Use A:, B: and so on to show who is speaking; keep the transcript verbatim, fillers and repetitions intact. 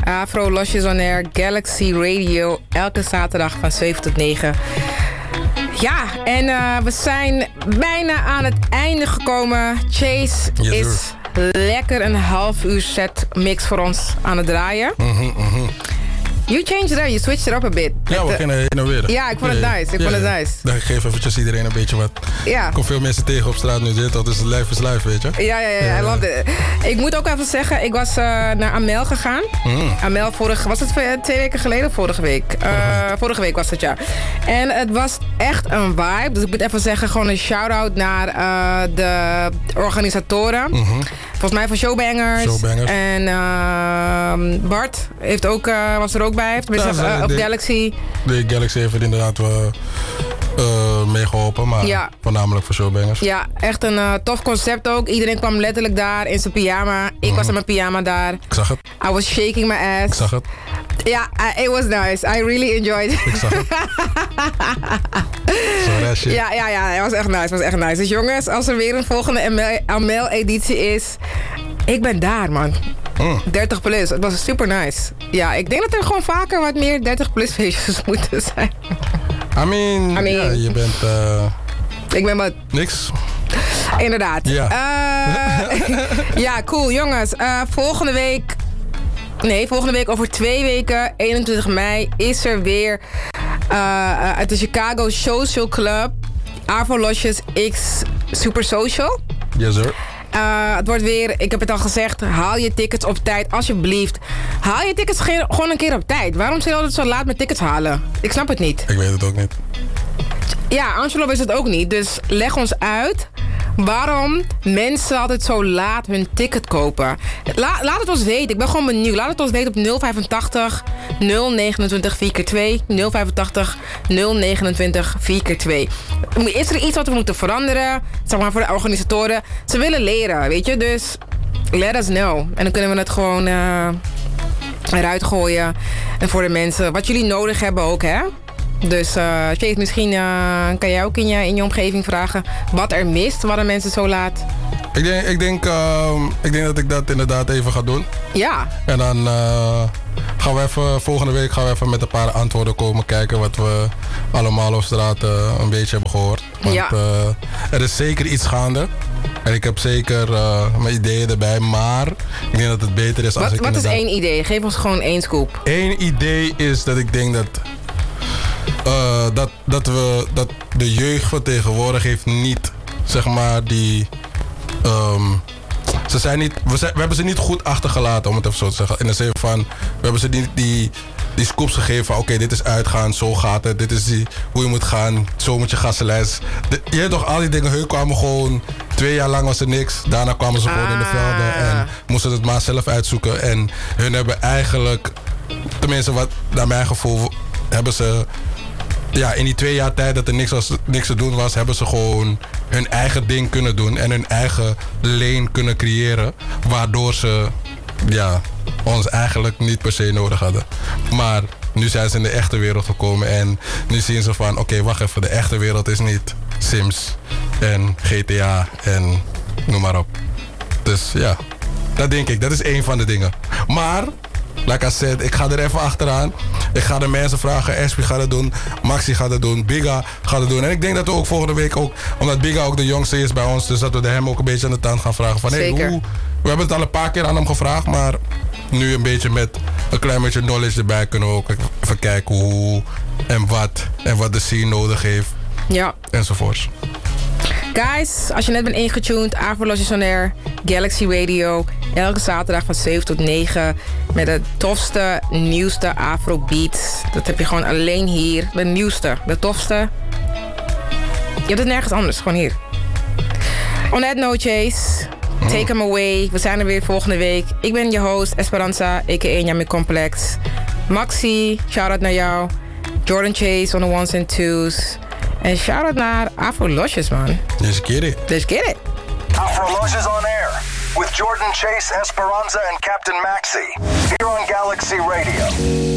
A: Afro Losjes on Air, Galaxy Radio. Elke zaterdag van zeven tot negen. Ja, en uh, we zijn bijna aan het einde gekomen. Chase
B: yes,
A: is lekker een half uur set mix voor ons aan het draaien.
B: Mm-hmm, mm-hmm.
A: You changed it up, you switched it up a bit.
B: Ja, we gingen heen en weer.
A: Ja, ik vond het
B: ja,
A: nice. Ik
B: ja,
A: vond
B: ja.
A: het nice.
B: Dan geef eventjes iedereen een beetje wat.
A: Ja.
B: Ik kom veel mensen tegen op straat nu dit, dus live is live, weet je.
A: Ja, ja, ja, I love it. Ik moet ook even zeggen, ik was uh, naar Amel gegaan. Mm. Amel vorige, was het twee weken geleden of vorige week? Uh, uh-huh. Vorige week was het, ja. En het was echt een vibe. Dus ik moet even zeggen, gewoon een shout-out naar uh, de organisatoren. Mm-hmm. Volgens mij van Showbangers.
B: Showbangers.
A: En uh, Bart heeft ook, uh, was er ook bij. Tenminste, ja, uh, op Galaxy.
B: De Galaxy heeft er inderdaad wel uh, meegeholpen. Maar ja. voornamelijk voor Showbangers.
A: Ja, echt een uh, tof concept ook. Iedereen kwam letterlijk daar in zijn pyjama. Ik mm-hmm. was in mijn pyjama daar.
B: Ik zag het.
A: I was shaking my ass.
B: Ik zag het.
A: Ja, yeah, it was nice. I really enjoyed it.
B: Ik zag het. Zo shit.
A: Ja, ja, ja. Het was echt nice. Het was echt nice. Dus jongens, als er weer een volgende Amel-editie is... Ik ben daar, man. Mm. dertig plus. Het was super nice. Ja, ik denk dat er gewoon vaker wat meer dertig plus feestjes moeten zijn.
B: I mean, I mean ja, je bent... Uh,
A: ik ben wat...
B: Niks.
A: Inderdaad.
B: Ja.
A: Uh, ja, cool. Jongens, uh, volgende week... Nee, volgende week over twee weken, eenentwintig mei, is er weer uh, uit de Chicago Social Club Afro Losjes X Super Social.
B: Yes, sir.
A: Uh, het wordt weer, ik heb het al gezegd, haal je tickets op tijd, alsjeblieft. Haal je tickets ge- gewoon een keer op tijd. Waarom zijn je altijd zo laat met tickets halen? Ik snap het niet.
B: Ik weet het ook niet.
A: Ja, Angelo is het ook niet. Dus leg ons uit waarom mensen altijd zo laat hun ticket kopen. La- laat het ons weten. Ik ben gewoon benieuwd. Laat het ons weten op nul vijfentachtig nul negenentwintig vier keer twee. nul vijfentachtig nul negenentwintig vier keer twee. Is er iets wat we moeten veranderen? Zeg maar voor de organisatoren. Ze willen leren, weet je. Dus let us know. En dan kunnen we het gewoon uh, eruit gooien. En voor de mensen. Wat jullie nodig hebben ook, hè. Dus uh, Chase, misschien uh, kan jij ook in je, in je omgeving vragen wat er mist, waarom mensen zo laat.
B: Ik denk, ik, denk, uh, ik denk dat ik dat inderdaad even ga doen.
A: Ja.
B: En dan uh, gaan we even, volgende week gaan we even met een paar antwoorden komen kijken wat we allemaal op straat uh, een beetje hebben gehoord. Want
A: ja.
B: uh, er is zeker iets gaande. En ik heb zeker uh, mijn ideeën erbij, maar ik denk dat het beter is als
A: wat,
B: ik
A: Wat
B: inderdaad...
A: is één idee? Geef ons gewoon één scoop.
B: Eén idee is dat ik denk dat... Uh, dat, dat, we, dat de jeugd van tegenwoordig heeft niet, zeg maar, die... Um, ze zijn niet, we, zijn, we hebben ze niet goed achtergelaten, om het even zo te zeggen. In de zin van, we hebben ze niet die, die scoops gegeven van... Oké, okay, dit is uitgaan, zo gaat het. Dit is die, hoe je moet gaan, zo moet je gassenlijst. De, je hebt toch al die dingen, hun kwamen gewoon... Twee jaar lang was er niks. Daarna kwamen ze gewoon ah. in de velden en moesten het maar zelf uitzoeken. En hun hebben eigenlijk, tenminste wat naar mijn gevoel, hebben ze... Ja, in die twee jaar tijd dat er niks, was, niks te doen was, hebben ze gewoon hun eigen ding kunnen doen. En hun eigen lane kunnen creëren. Waardoor ze, ja, ons eigenlijk niet per se nodig hadden. Maar nu zijn ze in de echte wereld gekomen. En nu zien ze van, oké, okay, wacht even. De echte wereld is niet Sims en G T A en noem maar op. Dus ja, dat denk ik. Dat is één van de dingen. Maar... Like I said, ik ga er even achteraan. Ik ga de mensen vragen. Espy gaat het doen. Maxi gaat het doen. Biga gaat het doen. En ik denk dat we ook volgende week ook... Omdat Biga ook de jongste is bij ons. Dus dat we hem ook een beetje aan de tand gaan vragen. Van, hey, hoe, we hebben het al een paar keer aan hem gevraagd. Maar nu een beetje met een klein beetje knowledge erbij... kunnen we ook even kijken hoe en wat. En wat de scene nodig heeft.
A: Ja.
B: Enzovoorts.
A: Guys, als je net bent ingetuned, Afro Losjes on Air, Galaxy Radio. Elke zaterdag van zeven tot negen. Met de tofste, nieuwste Afro beats. Dat heb je gewoon alleen hier. De nieuwste, de tofste. Je hebt het nergens anders, gewoon hier. On that note, Chase. Take them away. We zijn er weer volgende week. Ik ben je host, Esperanza, a k a. Yami Complex. Maxi, shout-out naar jou. Jordan Chase on the ones and twos. En shout-out naar Afro Losjes, man.
B: Let's get it.
A: Let's get it.
C: Afro Losjes on Air. With Jordan Chase, Esperanza, and Captain Maxi. Here on Galaxy Radio.